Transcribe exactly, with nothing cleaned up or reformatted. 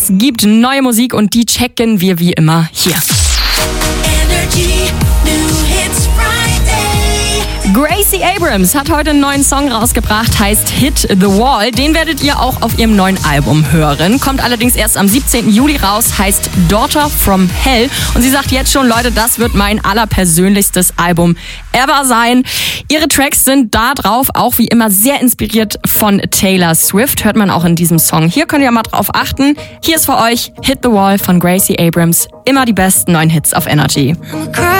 Es gibt neue Musik und die checken wir wie immer hier. Energy New Hits Friday. Gracie Abrams hat heute einen neuen Song rausgebracht, heißt Hit the Wall. Den werdet ihr auch auf ihrem neuen Album hören. Kommt allerdings erst am siebzehnten Juli raus, heißt Daughter from Hell. Und sie sagt jetzt schon, Leute, das wird mein allerpersönlichstes Album ever sein. Ihre Tracks sind da drauf auch wie immer sehr inspiriert von Taylor Swift. Hört man auch in diesem Song. Hier könnt ihr mal drauf achten. Hier ist für euch Hit the Wall von Gracie Abrams. Immer die besten neuen Hits auf Energy.